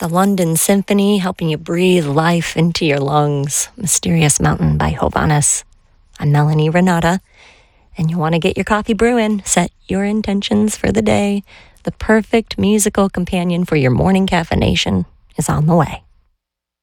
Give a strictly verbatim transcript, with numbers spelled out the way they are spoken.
the London Symphony, helping you breathe life into your lungs. Mysterious Mountain by Hovhannes. I'm Melanie Renata, and you want to get your coffee brewing, set your intentions for the day. The perfect musical companion for your morning caffeination is on the way.